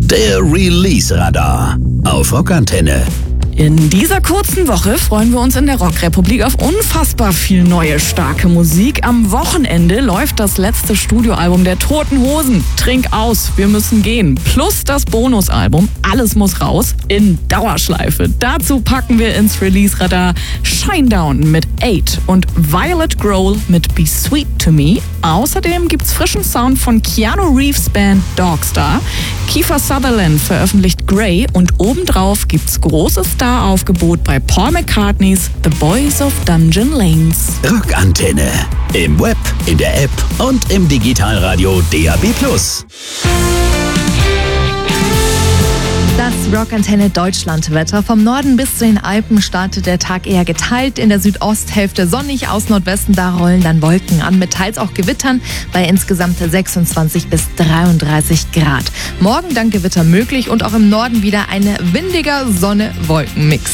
Der Release-Radar auf Rockantenne. In dieser kurzen Woche freuen wir uns in der Rockrepublik auf unfassbar viel neue, starke Musik. Am Wochenende läuft das letzte Studioalbum der Toten Hosen, Trink aus, wir müssen gehen. Plus das Bonusalbum Alles muss raus in Dauerschleife. Dazu packen wir ins Release-Radar Shinedown mit 8 und Violet Grohl mit Be Sweet to Me. Außerdem gibt's frischen Sound von Keanu Reeves Band Dogstar. Kiefer Sutherland veröffentlicht Grey und obendrauf gibt's großes Star-Aufgebot bei Paul McCartneys The Boys of Dungeon Lanes. Rockantenne. Im Web, in der App und im Digitalradio DAB+. Das Rockantenne Deutschlandwetter. Vom Norden bis zu den Alpen startet der Tag eher geteilt. In der Südosthälfte sonnig, aus Nordwesten da rollen dann Wolken an, mit teils auch Gewittern bei insgesamt 26 bis 33 Grad. Morgen dann Gewitter möglich und auch im Norden wieder ein windiger Sonne-Wolken-Mix.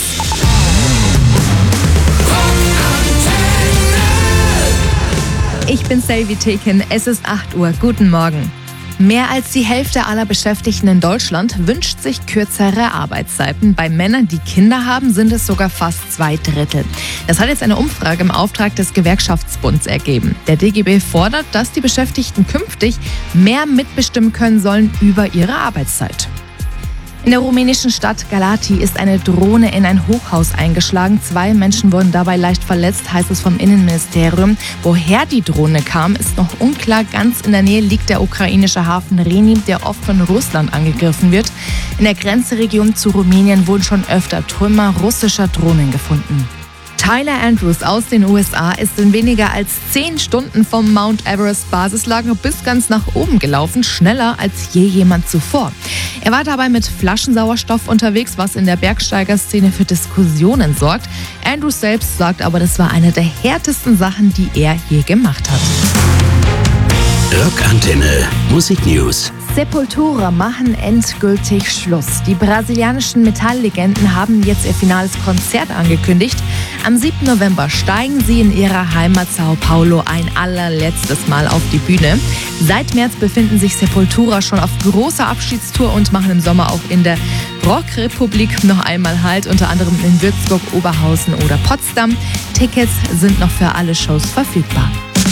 Ich bin Selvi Tekin, es ist 8 Uhr. Guten Morgen. Mehr als die Hälfte aller Beschäftigten in Deutschland wünscht sich kürzere Arbeitszeiten. Bei Männern, die Kinder haben, sind es sogar fast 2/3. Das hat jetzt eine Umfrage im Auftrag des Gewerkschaftsbunds ergeben. Der DGB fordert, dass die Beschäftigten künftig mehr mitbestimmen können sollen über ihre Arbeitszeit. In der rumänischen Stadt Galați ist eine Drohne in ein Hochhaus eingeschlagen. 2 Menschen wurden dabei leicht verletzt, heißt es vom Innenministerium. Woher die Drohne kam, ist noch unklar. Ganz in der Nähe liegt der ukrainische Hafen Reni, der oft von Russland angegriffen wird. In der Grenzregion zu Rumänien wurden schon öfter Trümmer russischer Drohnen gefunden. Tyler Andrews aus den USA ist in weniger als 10 Stunden vom Mount Everest Basislager bis ganz nach oben gelaufen, schneller als je jemand zuvor. Er war dabei mit Flaschensauerstoff unterwegs, was in der Bergsteigerszene für Diskussionen sorgt. Andrews selbst sagt aber, das war eine der härtesten Sachen, die er je gemacht hat. Rockantenne Musiknews. Sepultura machen endgültig Schluss. Die brasilianischen Metalllegenden haben jetzt ihr finales Konzert angekündigt. Am 7. November steigen sie in ihrer Heimat Sao Paulo ein allerletztes Mal auf die Bühne. Seit März befinden sich Sepultura schon auf großer Abschiedstour und machen im Sommer auch in der Rockrepublik noch einmal Halt, unter anderem in Würzburg, Oberhausen oder Potsdam. Tickets sind noch für alle Shows verfügbar.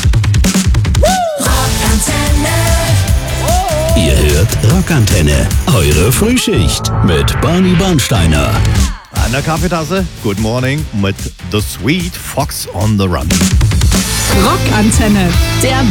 Ihr hört Rockantenne, eure Frühschicht mit Barney Bernsteiner. An der Kaffeetasse, Good Morning mit The Sweet Fox on the Run. Rockantenne, der